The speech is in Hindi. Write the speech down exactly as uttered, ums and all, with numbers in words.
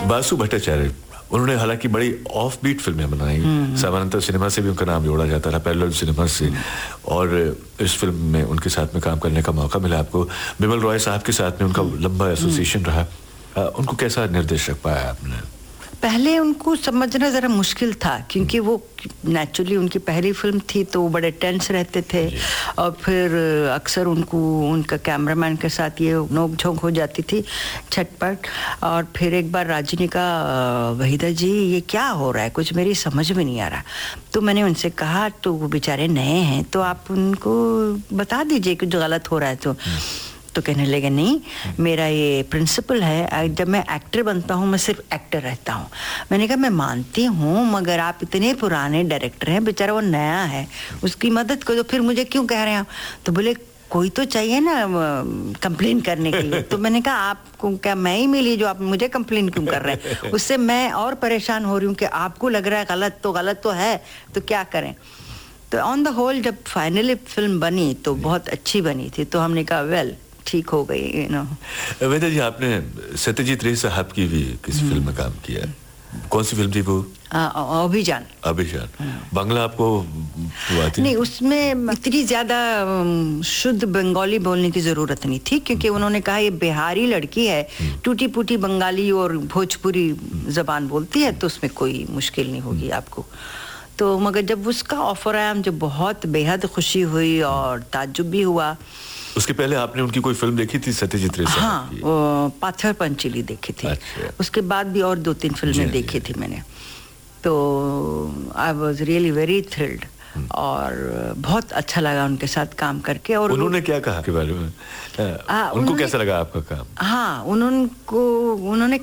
बासु भट्टाचार्य, उन्होंने हालांकि बड़ी ऑफ बीट फिल्में बनाई, सामान्यतः सिनेमा से भी उनका नाम जोड़ा जाता था, पैरेलल सिनेमा से, और इस फिल्म में उनके साथ में काम करने का मौका मिला आपको। बिमल रॉय साहब के साथ में उनका लंबा एसोसिएशन रहा, उनको कैसा निर्देशक पाया आपने? पहले उनको समझना ज़रा मुश्किल था, क्योंकि वो नेचुरली उनकी पहली फिल्म थी तो वो बड़े टेंस रहते थे, और फिर अक्सर उनको उनका कैमरामैन के साथ ये नोक झोंक हो जाती थी, छटपट। और फिर एक बार राजी ने कहा, वहीदा जी ये क्या हो रहा है, कुछ मेरी समझ में नहीं आ रहा। तो मैंने उनसे कहा, तो वो बेचारे नए हैं तो आप उनको बता दीजिए कुछ गलत हो रहा है तो तो कहने लगे, नहीं मेरा ये प्रिंसिपल है, जब मैं एक्टर बनता हूँ मैं सिर्फ एक्टर रहता हूँ। मैंने कहा मैं मानती हूँ, मगर आप इतने पुराने डायरेक्टर हैं, बेचारा वो नया है, उसकी मदद करो, फिर मुझे क्यों कह रहे हैं? तो बोले कोई तो चाहिए ना कंप्लेन करने के लिए। तो मैंने कहा आपको क्या मैं ही मिली जो आप मुझे कंप्लेन क्यों कर रहे हैं? उससे मैं और परेशान हो रही हूँ कि आपको लग रहा है गलत, तो गलत तो है, तो क्या करें। तो ऑन द होल जब फाइनली फिल्म बनी तो बहुत अच्छी बनी थी, तो हमने कहा वेल ठीक हो गई, यू नो। वेदा जी, आपने सत्यजीत रे साहब की भी किसी फिल्म में काम किया, कौन सी फिल्म थी वो? अभिजान। अभिजान। बांग्ला आपको हुआ थी? नहीं, उसमें इतनी ज्यादा शुद्ध बंगाली बोलने की जरूरत नहीं थी, क्योंकि उन्होंने कहा ये बिहारी लड़की है, टूटी फूटी बंगाली और भोजपुरी जबान बोलती है, तो उसमें कोई मुश्किल नहीं होगी आपको। तो मगर जब उसका ऑफर आया मुझे बहुत बेहद खुशी हुई और ताज्जुब भी हुआ। उसके पहले आपने उनकी कोई फिल्म देखी थी सत्यजीत रे साहब हाँ, की? हाँ, पाथर पंचीली देखी थी। अच्छा। उसके बाद भी और दो तीन फिल्में देखी थी मैंने, तो I was really very thrilled, और बहुत अच्छा लगा उनके साथ काम करके। और उन्होंने क्या कहा के बारे में? आ, उनको कैसा लगा आपका काम? हाँ, उन्होंने उन्होंने